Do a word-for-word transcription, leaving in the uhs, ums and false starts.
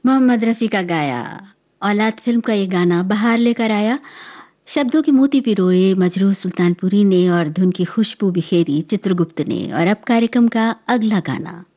मोहम्मद रफ़ी का गाया औलाद फ़िल्म का ये गाना बहार लेकर आया। शब्दों की मोती पिरोए मजरूह सुल्तानपुरी ने और धुन की खुशबू बिखेरी चित्रगुप्त ने। और अब कार्यक्रम का अगला गाना।